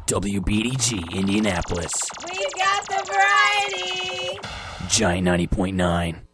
WBDG Indianapolis. We've got the variety. Giant 90.9.